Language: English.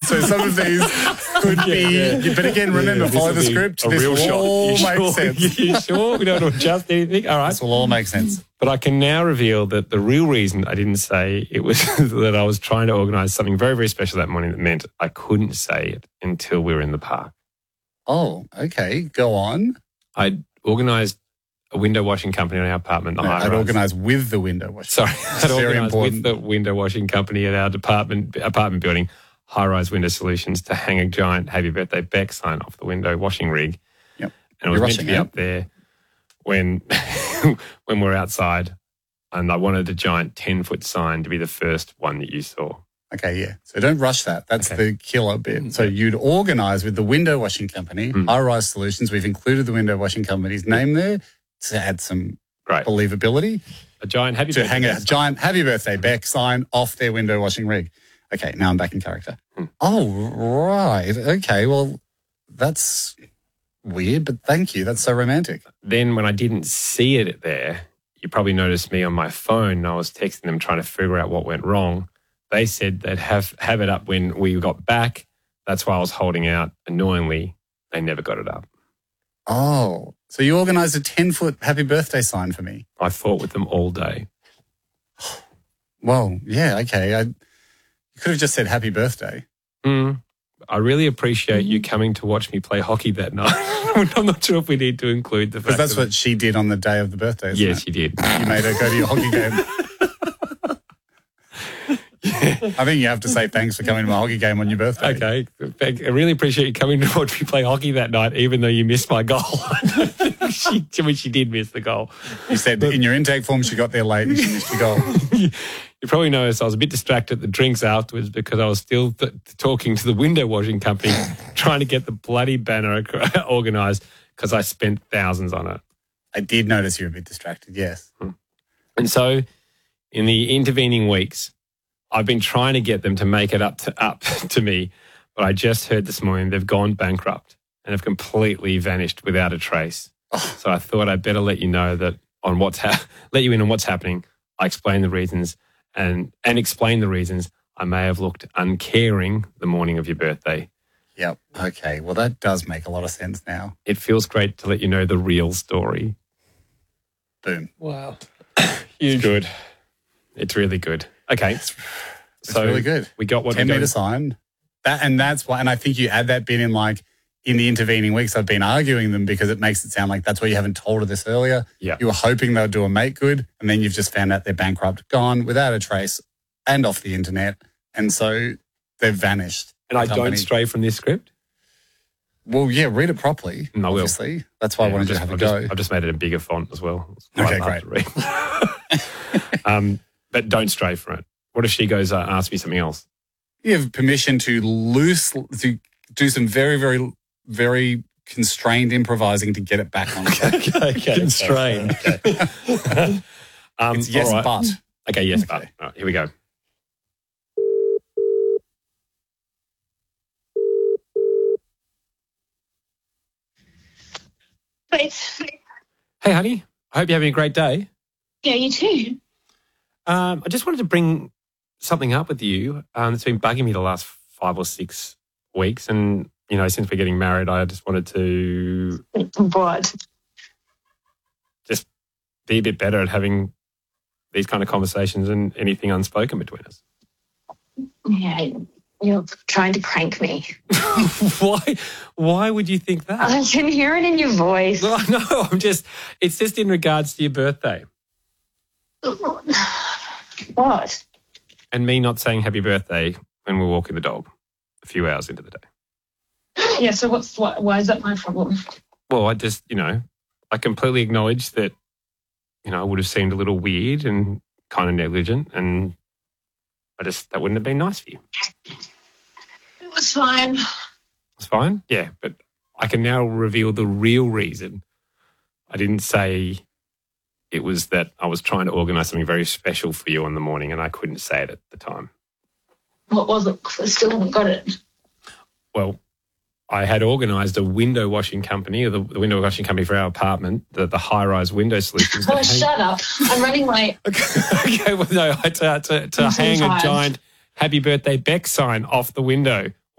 So some of these could be, but again, remember, follow the script. This will all make sense. You sure? We don't adjust anything? All right. This will all make sense. But I can now reveal that the real reason I didn't say it was that I was trying to organise something very, very special that morning that meant I couldn't say it until we were in the park. Oh, okay. Go on. I'd organised a window washing company in our apartment. I'd organised with the window washing. Sorry, I'd organised with the window washing company at our apartment building, High Rise Window Solutions, to hang a giant Happy Birthday Beck sign off the window washing rig. Yep. And it was meant to be up there when we're outside, and I wanted a giant 10-foot sign to be the first one that you saw. Okay, yeah. So don't rush that. That's the killer bit. So you'd organise with the window washing company, High Rise Solutions. We've included the window washing company's name there to add some believability. A giant Happy Birthday. To hang a giant Happy Birthday Beck sign off their window washing rig. Okay, now I'm back in character. Oh, right. Okay, well, that's weird, but thank you. That's so romantic. Then when I didn't see it there, you probably noticed me on my phone, and I was texting them trying to figure out what went wrong. They said they'd have it up when we got back. That's why I was holding out. Annoyingly, they never got it up. Oh, so you organised a 10-foot Happy Birthday sign for me? I fought with them all day. Well, yeah, okay. You could have just said Happy Birthday. I really appreciate you coming to watch me play hockey that night. I'm not sure if we need to include the fact because that's what she did on the day of the birthday, isn't Yes, it? you did. You made her go to your hockey game. I think you have to say thanks for coming to my hockey game on your birthday. Okay. I really appreciate you coming to watch me play hockey that night, even though you missed my goal. she did miss the goal. You said in your intake form she got there late and she missed your goal. You probably noticed I was a bit distracted at the drinks afterwards because I was still talking to the window washing company trying to get the bloody banner organised because I spent thousands on it. I did notice you were a bit distracted, yes. And so in the intervening weeks, I've been trying to get them to make it up to me, but I just heard this morning they've gone bankrupt and have completely vanished without a trace. So I thought I'd better let you know that let you in on what's happening. I explain the reasons and explain the reasons I may have looked uncaring the morning of your birthday. Yep. Okay. Well, that does make a lot of sense now. It feels great to let you know the real story. Boom. Wow. It's good. It's really good. Okay. It's really good. We got what 10-metre sign. That's why, and I think you add that bit in in the intervening weeks, I've been arguing them because it makes it sound like that's why you haven't told her this earlier. Yeah. You were hoping they'll do a make good, and then you've just found out they're bankrupt, gone without a trace and off the internet. And so they've vanished. And I don't stray from this script? Well, yeah, read it properly, obviously. That's why I wanted you to have a go. I've just made it in bigger font as well. Okay, great. But don't stray from it. What if she goes, ask me something else? You have permission to do some very, very, very constrained improvising to get it back on track. Okay. Constrained. Okay. It's yes, right. but. Okay, yes, but. All right, here we go. Please. Hey, honey. I hope you're having a great day. Yeah, you too. I just wanted to bring something up with you that's been bugging me the last 5 or 6 weeks. And, since we're getting married, I just wanted to... What? Just be a bit better at having these kind of conversations and anything unspoken between us. Yeah, you're trying to prank me. Why would you think that? I can hear it in your voice. No, it's just in regards to your birthday. What? And me not saying happy birthday when we're walking the dog a few hours into the day. Yeah, so why is that my problem? Well, I just, I completely acknowledge that, I would have seemed a little weird and kind of negligent, and that wouldn't have been nice for you. It was fine. It's fine? Yeah, but I can now reveal the real reason I didn't say it was that I was trying to organise something very special for you in the morning and I couldn't say it at the time. What was it? I still haven't got it. Well, I had organised a window washing company, or the window washing company for our apartment, the High Rise Window Solutions. Oh, shut up. I'm running late. Okay, well, no, to hang a giant Happy Birthday Beck sign off the window